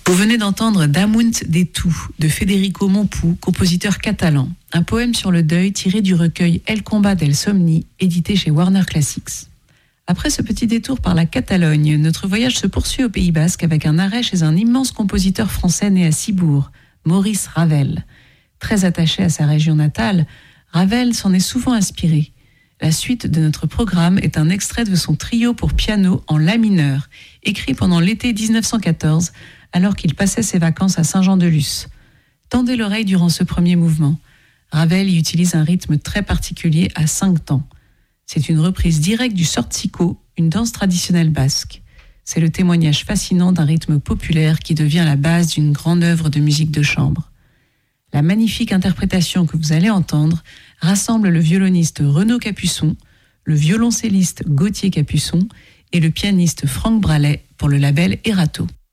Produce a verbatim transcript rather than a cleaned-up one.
Vous venez d'entendre Damunt des Tout de Federico Mompou, compositeur catalan, un poème sur le deuil tiré du recueil El combat del somni, édité chez Warner Classics. Après ce petit détour par la Catalogne, notre voyage se poursuit au Pays Basque avec un arrêt chez un immense compositeur français né à Cibourg, Maurice Ravel. Très attaché à sa région natale, Ravel s'en est souvent inspiré. La suite de notre programme est un extrait de son trio pour piano en la mineur, écrit pendant l'été dix-neuf cent quatorze, alors qu'il passait ses vacances à Saint-Jean-de-Luz. Tendez l'oreille durant ce premier mouvement. Ravel y utilise un rythme très particulier à cinq temps. C'est une reprise directe du sortzico, une danse traditionnelle basque. C'est le témoignage fascinant d'un rythme populaire qui devient la base d'une grande œuvre de musique de chambre. La magnifique interprétation que vous allez entendre rassemble le violoniste Renaud Capuçon, le violoncelliste Gauthier Capuçon et le pianiste Franck Bralet pour le label Erato.